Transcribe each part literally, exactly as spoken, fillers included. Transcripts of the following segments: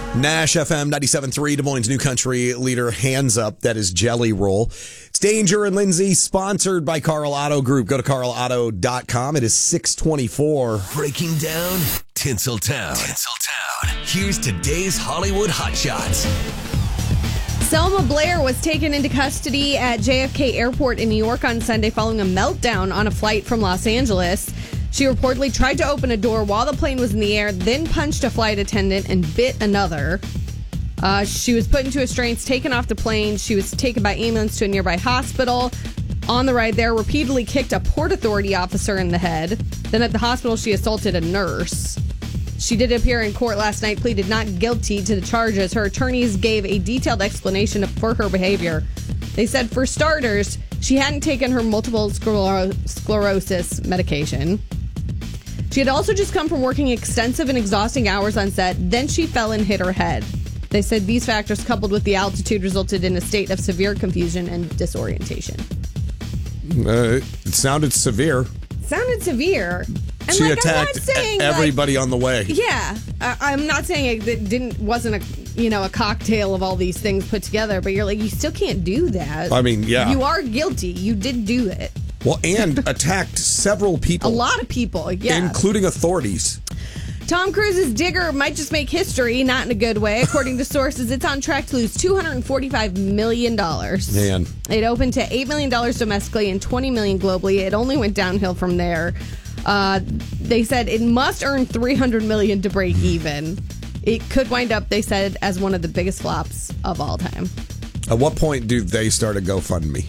Nash F M ninety-seven point three, Des Moines' new country leader, Hands Up. That is Jelly Roll. It's Danger and Lindsay, sponsored by Carl Auto Group. Go to carl auto dot com. It is six twenty-four. Breaking down Tinseltown. Tinseltown. Here's today's Hollywood Hotshots. Selma Blair was taken into custody at J F K Airport in New York on Sunday following a meltdown on a flight from Los Angeles. She reportedly tried to open a door while the plane was in the air, then punched a flight attendant and bit another. Uh, she was put into restraints, taken off the plane. She was taken by ambulance to a nearby hospital. On the ride there, repeatedly kicked a Port Authority officer in the head. Then at the hospital, she assaulted a nurse. She did appear in court last night, pleaded not guilty to the charges. Her attorneys gave a detailed explanation for her behavior. They said, for starters, she hadn't taken her multiple scler- sclerosis medication. She had also just come from working extensive and exhausting hours on set. Then she fell and hit her head. They said these factors, coupled with the altitude, resulted in a state of severe confusion and disorientation. Uh, it sounded severe. Sounded severe. And she like, attacked I'm not saying, everybody like, on the way. Yeah, uh, I'm not saying it didn't wasn't a you know a cocktail of all these things put together, but you're like, you still can't do that. I mean, yeah, you are guilty. You did do it. Well, and attacked several people, a lot of people, yeah, including authorities. Tom Cruise's Digger might just make history, not in a good way. According to sources, it's on track to lose two hundred forty-five million dollars. Man. It opened to eight million dollars domestically and twenty million dollars globally. It only went downhill from there. Uh, they said it must earn three hundred million dollars to break even. It could wind up, they said, as one of the biggest flops of all time. At what point do they start a GoFundMe?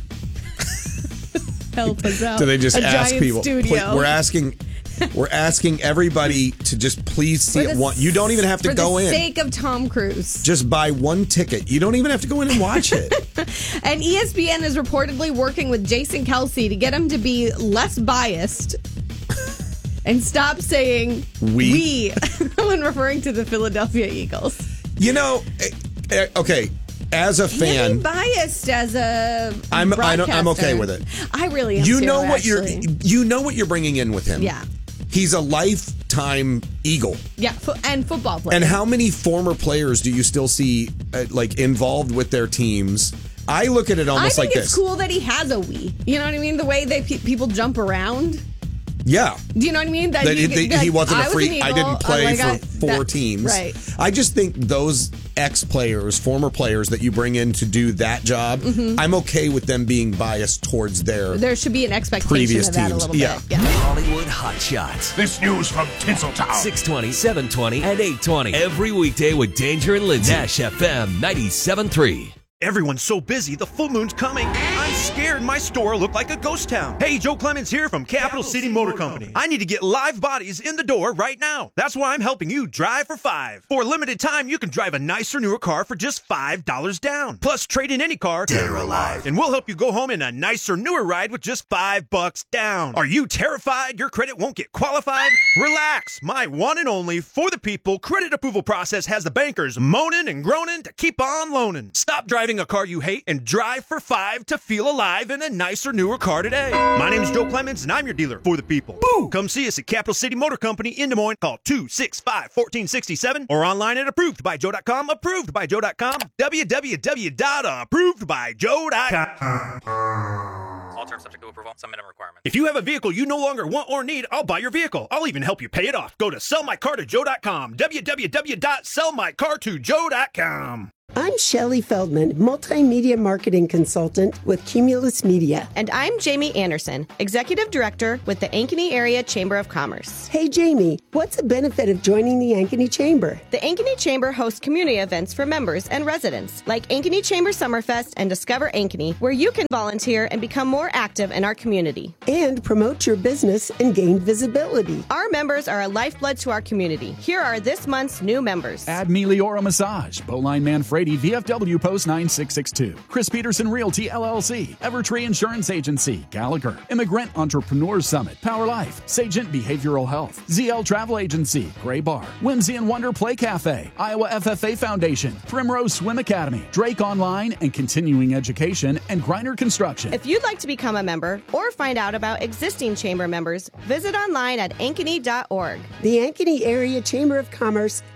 Help us out. Do they just a ask giant people? Studio. We're asking... We're asking everybody to just please see the, it one. You don't even have to for go in. For the sake of Tom Cruise. Just buy one ticket. You don't even have to go in and watch it. And E S P N is reportedly working with Jason Kelce to get him to be less biased and stop saying we, we when referring to the Philadelphia Eagles. You know, okay, as a fan, be biased as a I'm I don't, I'm okay with it. I really am. You too, know what actually. you're you know what you're bringing in with him. Yeah. He's a lifetime Eagle. Yeah, fo- and football player. And how many former players do you still see uh, like involved with their teams? I look at it almost I think like it's this. cool that he has a we. You know what I mean? The way that pe- people jump around. Yeah. Do you know what I mean? That, that, you, he, that he wasn't a free. was I didn't play like for I, four that, teams. Right. I just think those ex-players, former players that you bring in to do that job, mm-hmm. I'm okay with them being biased towards their There should be an expectation previous of that teams. a little yeah. bit. Yeah. Hollywood Hot Shots. This news from Tinseltown. six twenty, seven twenty, and eight twenty. Every weekday with Danger and Lindsay. Nash F M ninety-seven point three. Everyone's so busy, the full moon's coming. I'm scared my store will look like a ghost town. Hey, Joe Clemens here from Capital City Motor Company. I need to get live bodies in the door right now. That's why I'm helping you drive for five. For a limited time, you can drive a nicer, newer car for just five dollars down. Plus, trade in any car, dead or alive, and we'll help you go home in a nicer, newer ride with just five bucks down. Are you terrified your credit won't get qualified? Relax. My one and only for the people credit approval process has the bankers moaning and groaning to keep on loaning. Stop driving a car you hate and drive for five to feel alive in a nicer, newer car today. My name is Joe Clemens, and I'm your dealer for the people. Boo! Come see us at Capital City Motor Company in Des Moines. Call two six five, one four six seven or online at approved by joe dot com. approved by joe dot com. w w w dot approved by joe dot com. All terms subject to approval. Some minimum requirements. If you have a vehicle you no longer want or need, I'll buy your vehicle. I'll even help you pay it off. Go to sell my car to joe dot com. w w w dot sell my car to joe dot com. I'm Shelley Feldman, multimedia marketing consultant with Cumulus Media. And I'm Jamie Anderson, executive director with the Ankeny Area Chamber of Commerce. Hey, Jamie, what's the benefit of joining the Ankeny Chamber? The Ankeny Chamber hosts community events for members and residents, like Ankeny Chamber Summerfest and Discover Ankeny, where you can volunteer and become more active in our community. And promote your business and gain visibility. Our members are a lifeblood to our community. Here are this month's new members. Add Meliora Massage, Bowline Manfredi, V F W Post nine six six two, Chris Peterson Realty L L C, Evertree Insurance Agency, Gallagher, Immigrant Entrepreneurs Summit, Power Life, Sagent Behavioral Health, Z L Travel Agency, Gray Bar, Whimsy and Wonder Play Cafe, Iowa F F A Foundation, Primrose Swim Academy, Drake Online and Continuing Education, and Griner Construction. If you'd like to become a member or find out about existing chamber members, visit online at ankeny dot org. The Ankeny Area Chamber of Commerce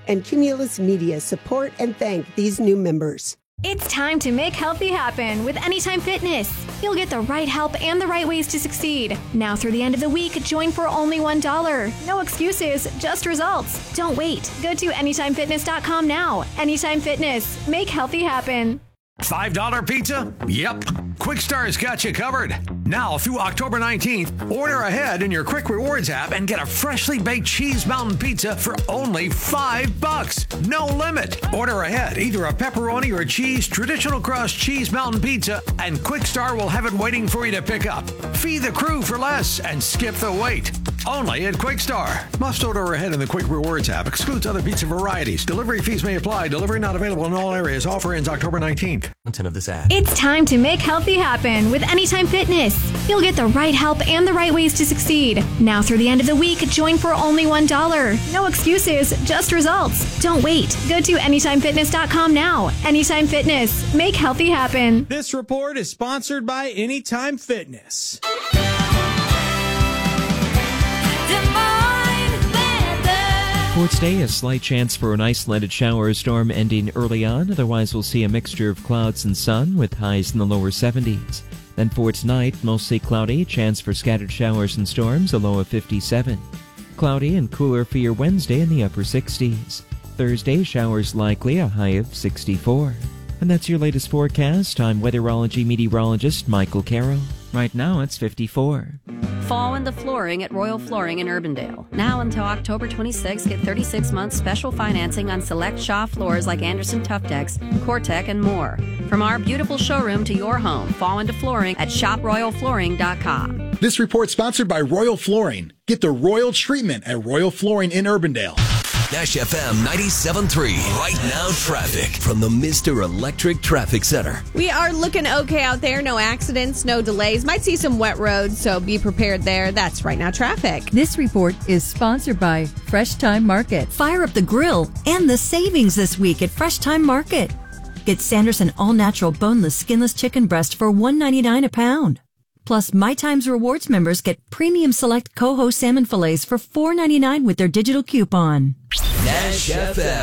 and Cumulus Media support and thank these new members. It's time to make healthy happen with Anytime Fitness. You'll get the right help and the right ways to succeed. Now through the end of the week, join for only one dollar. No excuses, just results. Don't wait. Go to anytime fitness dot com now. Anytime Fitness. Make healthy happen. five dollar pizza? Yep. Quick Star's got you covered. Now through October nineteenth, order ahead in your Quick Rewards app and get a freshly baked cheese mountain pizza for only five bucks. No limit. Order ahead, either a pepperoni or cheese traditional crust cheese mountain pizza, and Quick Star will have it waiting for you to pick up. Feed the crew for less and skip the wait. Only at Quick Star. Must order ahead in the Quick Rewards app. Excludes other pizza varieties. Delivery fees may apply. Delivery not available in all areas. Offer ends October nineteenth. Content of this ad. It's time to make healthy happen with Anytime Fitness. You'll get the right help and the right ways to succeed. Now through the end of the week, join for only one dollar. No excuses, just results. Don't wait. Go to anytime fitness dot com now. Anytime Fitness. Make healthy happen. This report is sponsored by Anytime Fitness. For today, a slight chance for an isolated shower or storm ending early on. Otherwise, we'll see a mixture of clouds and sun with highs in the lower seventies. Then for tonight, mostly cloudy, chance for scattered showers and storms, a low of fifty-seven. Cloudy and cooler for your Wednesday in the upper sixties. Thursday, showers likely, a high of sixty-four. And that's your latest forecast. I'm weatherology meteorologist Michael Carroll. Right now, it's fifty-four. Fall into flooring at Royal Flooring in Urbandale. Now until October twenty-sixth, get thirty-six months special financing on select Shaw floors like Anderson Tuftex, Cortec, and more. From our beautiful showroom to your home, fall into flooring at shop royal flooring dot com. This report sponsored by Royal Flooring. Get the Royal treatment at Royal Flooring in Urbandale. Nash F M ninety-seven point three. Right now, traffic from the Mister Electric Traffic Center. We are looking okay out there. No accidents, no delays. Might see some wet roads, so be prepared there. That's Right Now Traffic. This report is sponsored by Fresh Time Market. Fire up the grill and the savings this week at Fresh Time Market. Get Sanderson all-natural boneless, skinless chicken breast for one ninety-nine a pound. Plus, My Times Rewards members get premium select Coho salmon fillets for four ninety-nine with their digital coupon. Nash F M.